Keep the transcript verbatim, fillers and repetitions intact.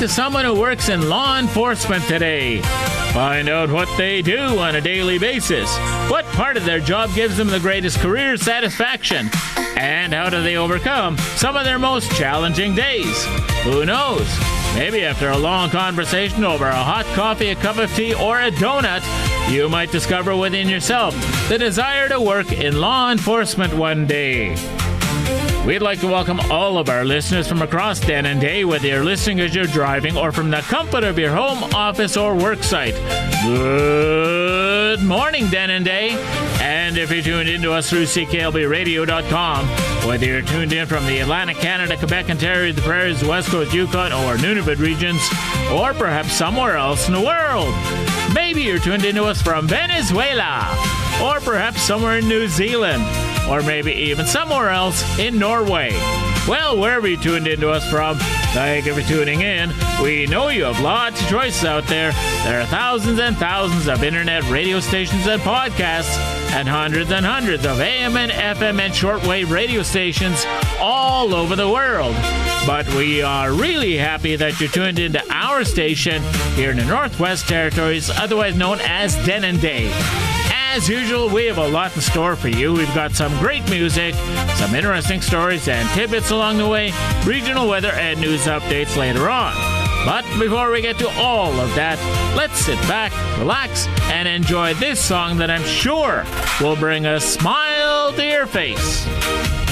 to someone who works in law enforcement today. Find out what they do on a daily basis, what part of their job gives them the greatest career satisfaction, and how do they overcome some of their most challenging days. Who knows? Maybe after a long conversation over a hot coffee, a cup of tea, or a donut, you might discover within yourself the desire to work in law enforcement one day. We'd like to welcome all of our listeners from across Denendeh, whether you're listening as you're driving or from the comfort of your home, office, or work site. Good morning, Denendeh. And if you're tuned into us through C K L B radio dot com, whether you're tuned in from the Atlantic Canada, Quebec, Ontario, the Prairies, West Coast, Yukon, or Nunavut regions, or perhaps somewhere else in the world. Maybe you're tuned into us from Venezuela, or perhaps somewhere in New Zealand, or maybe even somewhere else in Norway. Well, wherever you tuned into us from, thank you for tuning in. We know you have lots of choices out there. There are thousands and thousands of internet radio stations and podcasts, and hundreds and hundreds of A M and F M and shortwave radio stations all over the world. But we are really happy that you're tuned into our station here in the Northwest Territories, otherwise known as Denendeh. As usual, we have a lot in store for you. We've got some great music, some interesting stories and tidbits along the way, regional weather and news updates later on. But before we get to all of that, let's sit back, relax, and enjoy this song that I'm sure will bring a smile to your face.